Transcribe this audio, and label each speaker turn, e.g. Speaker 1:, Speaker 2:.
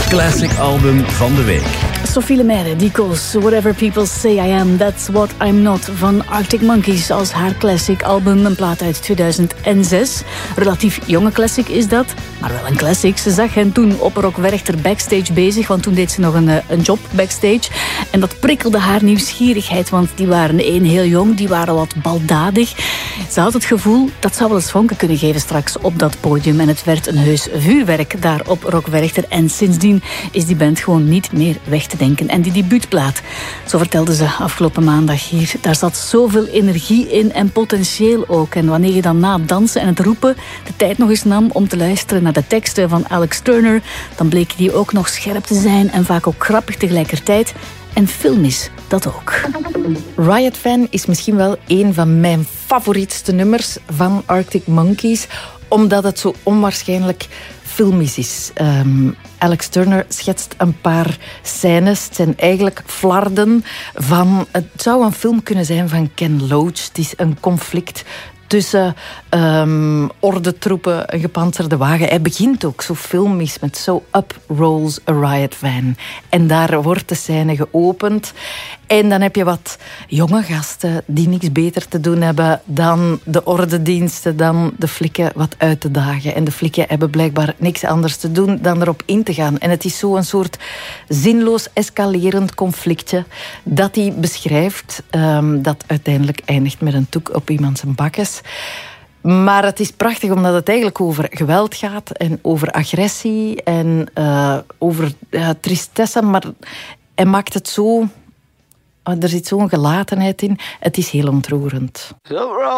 Speaker 1: Classic album van de week.
Speaker 2: Sophie Lemaire, die koos Whatever People Say I Am, That's What I'm Not van Arctic Monkeys als haar classic album, een plaat uit 2006. Relatief jonge classic is dat, maar wel een classic. Ze zag hen toen op Rock Werchter backstage bezig, want toen deed ze nog een job backstage. En dat prikkelde haar nieuwsgierigheid, want die waren heel jong, die waren wat baldadig. Ze had het gevoel, dat zou wel eens vonken kunnen geven straks op dat podium. En het werd een heus vuurwerk daar op Rock Werchter. En sindsdien is die band gewoon niet meer weg te denken. En die debuutplaat, zo vertelde ze afgelopen maandag hier, daar zat zoveel energie in en potentieel ook. En wanneer je dan na het dansen en het roepen de tijd nog eens nam om te luisteren naar de teksten van Alex Turner, dan bleek die ook nog scherp te zijn en vaak ook grappig tegelijkertijd. En filmisch, dat ook.
Speaker 3: Riot Fan is misschien wel een van mijn favorietste nummers van Arctic Monkeys, omdat het zo onwaarschijnlijk filmisch is. Alex Turner schetst een paar scènes. Het zijn eigenlijk flarden van... Het zou een film kunnen zijn van Ken Loach. Het is een conflict tussen ordentroepen, een gepantserde wagen. Hij begint ook zo filmisch met So Up Rolls a Riot Van. En daar wordt de scène geopend. En dan heb je wat jonge gasten die niks beter te doen hebben dan de ordendiensten, dan de flikken wat uit te dagen. En de flikken hebben blijkbaar niks anders te doen dan erop in te gaan. En het is zo een soort zinloos escalerend conflictje dat hij beschrijft, dat uiteindelijk eindigt met een toek op iemand zijn bakkes. Maar het is prachtig omdat het eigenlijk over geweld gaat en over agressie en over tristesse. Maar hij maakt het zo... Er zit zo'n gelatenheid in. Het is heel ontroerend.